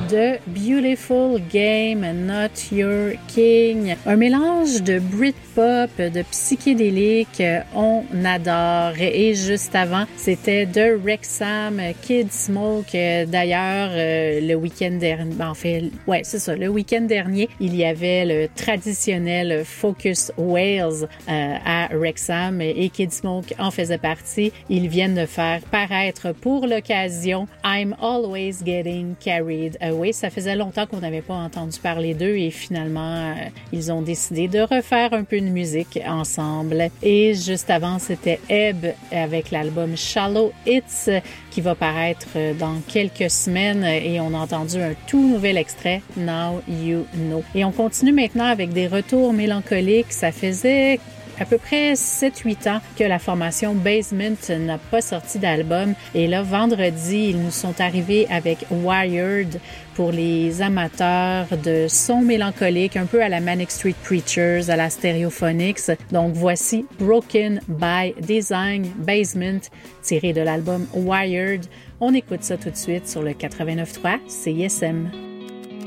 de Beautiful Game, Not Your King. Un mélange de Britpop, de psychédélique, on adore. Et juste avant, c'était de Wrexham, Kid Smoke. D'ailleurs, le week-end dernier, le week-end dernier, il y avait le traditionnel Focus Wales à Wrexham et Kid Smoke en faisait partie. Ils viennent de faire paraître pour l'occasion I'm Always Getting Carried Away. Ça faisait longtemps qu'on n'avait pas entendu parler d'eux et finalement, ils ont décidé de refaire un peu de musique ensemble. Et juste avant, c'était Ebb avec l'album Shallow Hits qui va paraître dans quelques semaines et on a entendu un tout nouvel extrait, Now You Know. Et on continue maintenant avec des retours mélancoliques. Ça faisait à peu près 7-8 ans que la formation Basement n'a pas sorti d'album. Et là, vendredi, ils nous sont arrivés avec Wired pour les amateurs de sons mélancoliques, un peu à la Manic Street Preachers, à la Stereophonics. Donc, voici Broken by Design, Basement, tiré de l'album Wired. On écoute ça tout de suite sur le 89.3 CISM.